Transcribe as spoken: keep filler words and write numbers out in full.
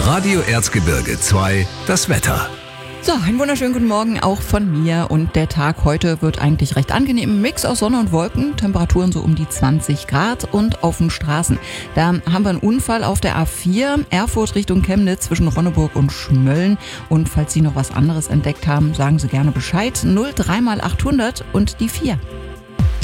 Radio Erzgebirge zwei, das Wetter. So, einen wunderschönen guten Morgen auch von mir, und der Tag heute wird eigentlich recht angenehm. Ein Mix aus Sonne und Wolken, Temperaturen so um die zwanzig Grad, und auf den Straßen. Da haben wir einen Unfall auf der A vier, Erfurt Richtung Chemnitz zwischen Ronneburg und Schmölln, und falls Sie noch was anderes entdeckt haben, sagen Sie gerne Bescheid. null drei mal achthundert und die vier.